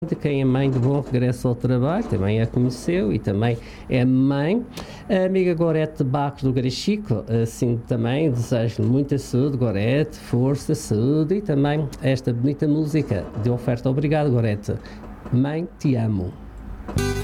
de quem é mãe de bom regresso ao trabalho, também a conheceu e também é mãe. A amiga Gorete Barros do Garachico, assim também desejo-lhe muita saúde, Gorete, força, saúde e também esta bonita música de oferta. Obrigado, Gorete. Mãe, te amo.